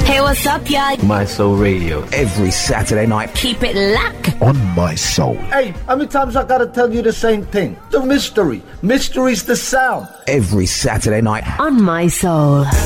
Hey, what's up, y'all? My Soul Radio. Every Saturday night. Keep it locked on My Soul. Hey, how many times I gotta tell you the same thing? The mystery. Mystery's the sound. Every Saturday night on My Soul.